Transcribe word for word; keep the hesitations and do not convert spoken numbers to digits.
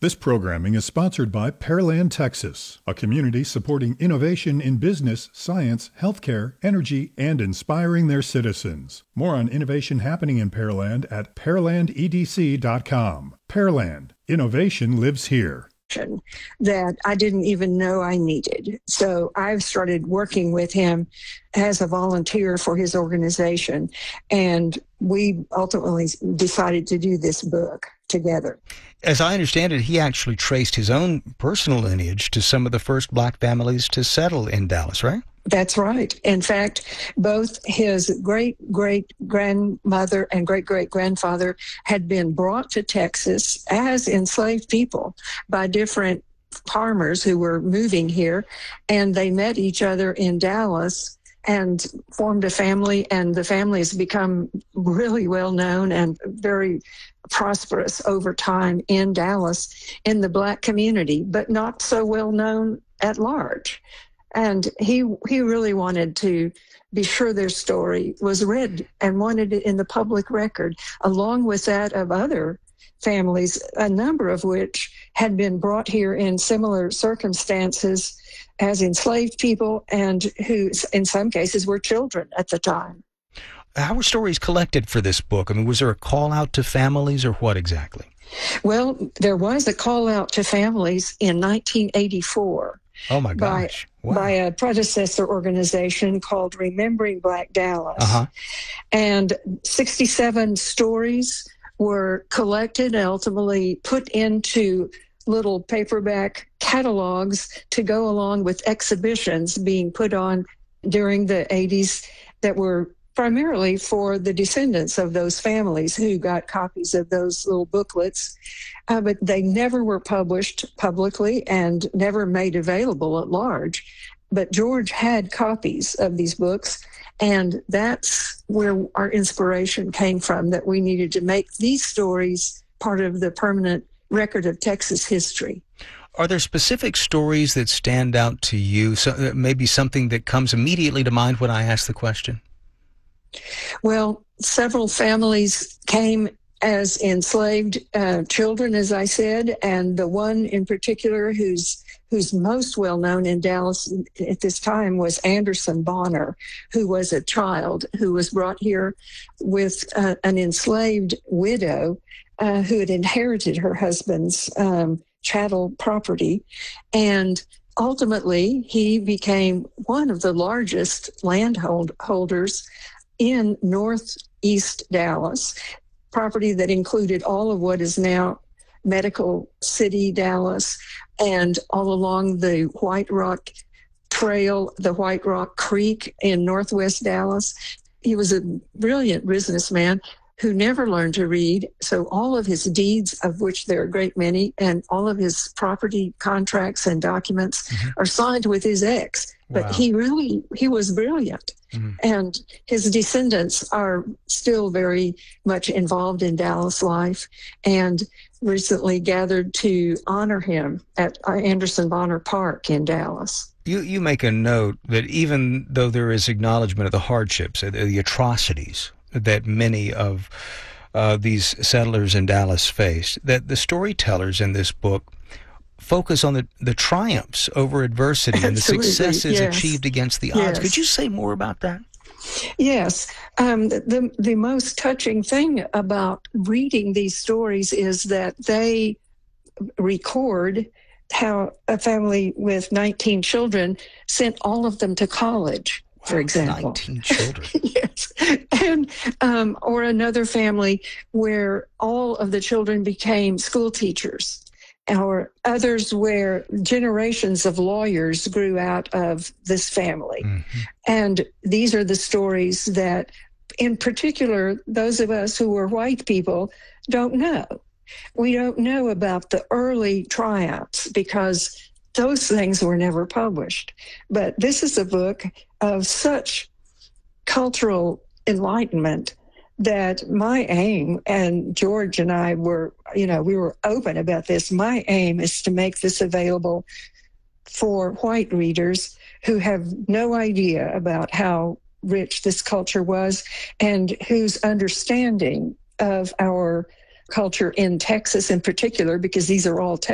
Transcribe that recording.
This programming is sponsored by Pearland, Texas, a community supporting innovation in business, science, healthcare, energy, and inspiring their citizens. More on innovation happening in Pearland at pearland e d c dot com. Pearland, innovation lives here. That I didn't even know I needed. So I've started working with him as a volunteer for his organization, and we ultimately decided to do this book together. As I understand it, he actually traced his own personal lineage to some of the first black families to settle in Dallas, right? That's right. In fact, both his great-great-grandmother and great-great-grandfather had been brought to Texas as enslaved people by different farmers who were moving here, and they met each other in Dallas and formed a family, and the family has become really well known and very prosperous over time in Dallas in the black community, but not so well known at large. And he he really wanted to be sure their story was read and wanted it in the public record, along with that of other families, a number of which had been brought here in similar circumstances as enslaved people and who, in some cases, were children at the time. How were stories collected for this book? I mean, was there a call out to families or what exactly? Well, there was a call out to families in nineteen eighty-four. Oh, my gosh. By, wow. by a predecessor organization called Remembering Black Dallas. Uh-huh. And sixty-seven stories were collected and ultimately put into little paperback catalogs to go along with exhibitions being put on during the eighties that were primarily for the descendants of those families who got copies of those little booklets. Uh, but they never were published publicly and never made available at large. But George had copies of these books, and that's where our inspiration came from, that we needed to make these stories part of the permanent record of Texas history. Are there specific stories that stand out to you, so maybe something that comes immediately to mind when I ask the question? Well, several families came as enslaved uh, children, as I said, and the one in particular who's who's most well known in Dallas at this time was Anderson Bonner, who was a child who was brought here with uh, an enslaved widow uh, who had inherited her husband's um, chattel property, and ultimately he became one of the largest landholders in northeast Dallas, property that included all of what is now Medical City, Dallas, and all along the White Rock Trail, the White Rock Creek in northwest Dallas. He was a brilliant businessman who never learned to read, so all of his deeds, of which there are a great many, and all of his property contracts and documents mm-hmm. are signed with his ex. But wow. he really, he was brilliant. Mm-hmm. And his descendants are still very much involved in Dallas life and recently gathered to honor him at Anderson Bonner Park in Dallas. You you make a note that even though there is acknowledgement of the hardships, the atrocities that many of uh, these settlers in Dallas faced, that the storytellers in this book focus on the, the triumphs over adversity and the successes yes. achieved against the odds. Yes. Could you say more about that? Yes. Um, the, the most touching thing about reading these stories is that they record how a family with nineteen children sent all of them to college. For example, nineteen children. Yes. And, um, or another family where all of the children became school teachers, or others where generations of lawyers grew out of this family. Mm-hmm. And these are the stories that, in particular, those of us who were white people don't know. We don't know about the early triumphs because those things were never published. But this is a book of such cultural enlightenment that my aim, and George and I were, you know, we were open about this. My aim is to make this available for white readers who have no idea about how rich this culture was and whose understanding of our culture in Texas in particular, because these are all